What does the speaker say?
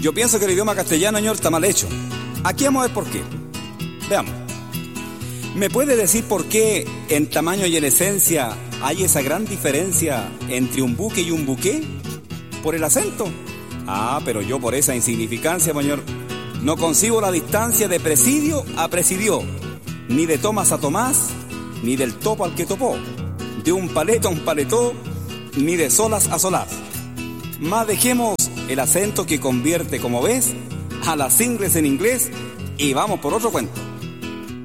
Yo pienso que el idioma castellano, señor, está mal hecho. Aquí vamos a ver por qué. Veamos. ¿Me puede decir por qué en tamaño y en esencia hay esa gran diferencia entre un buque y un buqué? ¿Por el acento? Ah, pero yo por esa insignificancia, señor, no concibo la distancia de presidio a presidió, ni de Tomás a Tomás, ni del topo al que topó, de un paleto a un paletó, ni de solas a solas. Más dejemos el acento que convierte, como ves, a las ingles en inglés y vamos por otro cuento.